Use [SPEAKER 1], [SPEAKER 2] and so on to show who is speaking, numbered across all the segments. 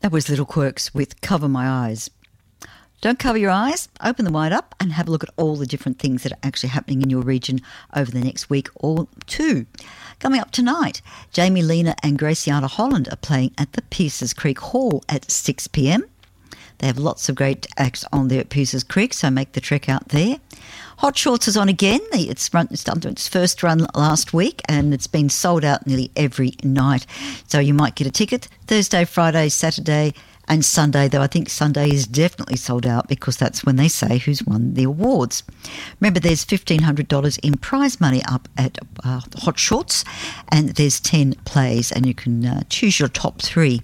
[SPEAKER 1] That was Little Quirks with Cover My Eyes. Don't cover your eyes, open them wide up and have a look at all the different things that are actually happening in your region over the next week or two. Coming up tonight, Jamie Lena and Graciana Holland are playing at the Pierces Creek Hall at 6 p.m. They have lots of great acts on there at Pierces Creek, so make the trek out there. Hot Shorts is on again. It's done its first run last week and it's been sold out nearly every night. So you might get a ticket Thursday, Friday, Saturday and Sunday, though I think Sunday is definitely sold out because that's when they say who's won the awards. Remember, there's $1,500 in prize money up at Hot Shorts and there's 10 plays and you can choose your top 3.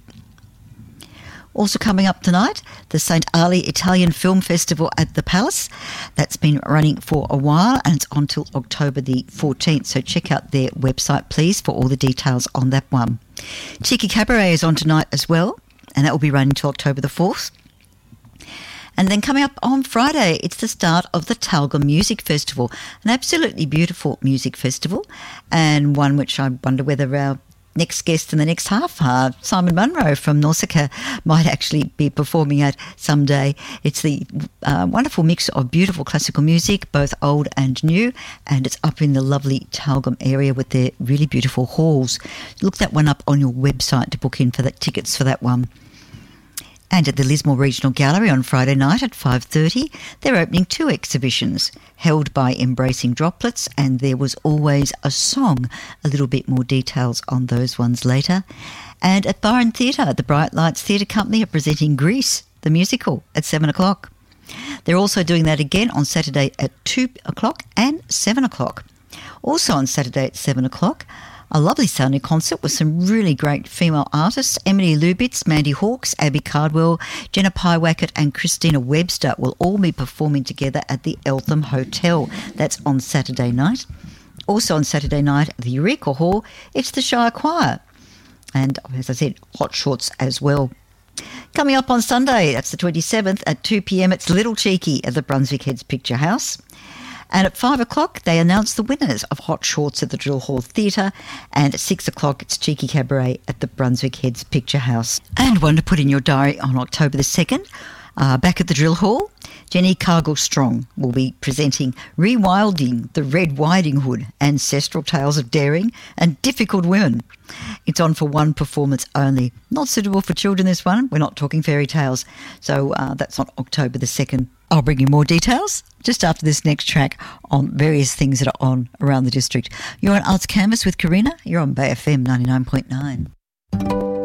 [SPEAKER 1] Also coming up tonight, the St. Ali Italian Film Festival at the Palace. That's been running for a while and it's on till October the 14th. So check out their website, please, for all the details on that one. Cheeky Cabaret is on tonight as well, and that will be running till October the 4th. And then coming up on Friday, it's the start of the Talga Music Festival, an absolutely beautiful music festival, and one which I wonder whether our next guest in the next half, Simon Munro from Nausicaa, might actually be performing at someday. It's the wonderful mix of beautiful classical music, both old and new, and it's up in the lovely Talgum area with their really beautiful halls. Look that one up on your website to book in for the tickets for that one. And at the Lismore Regional Gallery on Friday night at 5:30, they're opening 2 exhibitions held by Embracing Droplets and There Was Always a Song. A little bit more details on those ones later. And at Byron Theatre, the Bright Lights Theatre Company are presenting Grease, the musical, at 7 o'clock. They're also doing that again on Saturday at 2 o'clock and 7 o'clock. Also on Saturday at 7 o'clock, a lovely sounding concert with some really great female artists. Emily Lubitz, Mandy Hawkes, Abby Cardwell, Jenna Pyewackett and Christina Webster will all be performing together at the Eltham Hotel. That's on Saturday night. Also on Saturday night at the Eureka Hall, it's the Shire Choir. And as I said, Hot Shorts as well. Coming up on Sunday, that's the 27th at 2 p.m, it's Little Cheeky at the Brunswick Heads Picture House. And at 5 o'clock, they announce the winners of Hot Shorts at the Drill Hall Theatre. And at 6 o'clock, it's Cheeky Cabaret at the Brunswick Heads Picture House. And one to put in your diary on October the 2nd, back at the Drill Hall, Jenny Cargill-Strong will be presenting Rewilding the Red Riding Hood, Ancestral Tales of Daring and Difficult Women. It's on for one performance only. Not suitable for children, this one. We're not talking fairy tales. So that's on October the 2nd. I'll bring you more details just after this next track on various things that are on around the district. You're on Arts Canvas with Karina. You're on Bay FM 99.9.